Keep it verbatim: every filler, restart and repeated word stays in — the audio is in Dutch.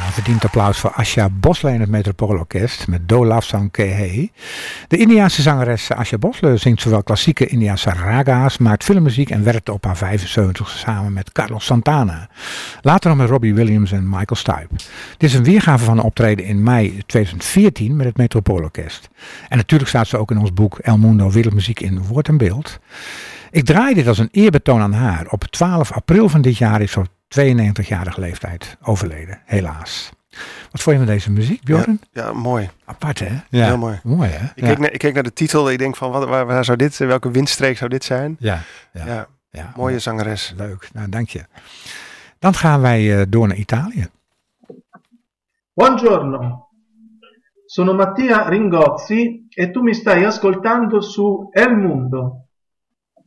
Verdient applaus voor Asja Bosle en het Metropoolorkest met Do Lafsang Kehe. De Indiaanse zangeres Asja Bosle zingt zowel klassieke Indiaanse raga's, maakt filmmuziek en werkte op haar vijfenzeventigste samen met Carlos Santana. Later nog met Robbie Williams en Michael Stipe. Dit is een weergave van een optreden in mei tweeduizend veertien met het Metropoolorkest. En natuurlijk staat ze ook in ons boek El Mundo Wereldmuziek in woord en beeld. Ik draai dit als een eerbetoon aan haar. Op twaalf april van dit jaar is ze op tweeënnegentigjarige leeftijd overleden, helaas. Wat vond je van deze muziek, Bjorn? Ja, ja, mooi. Apart, hè? Ja. Heel mooi. Mooi, hè? Ik, ja. keek naar, ik keek naar de titel en ik denk van, wat, waar, waar zou dit, welke windstreek zou dit zijn? Ja. Ja. ja. ja. Mooie ja. zangeres. Leuk, nou dank je. Dan gaan wij uh, door naar Italië. Buongiorno, sono Mattia Ringozzi e tu mi stai ascoltando su El Mundo.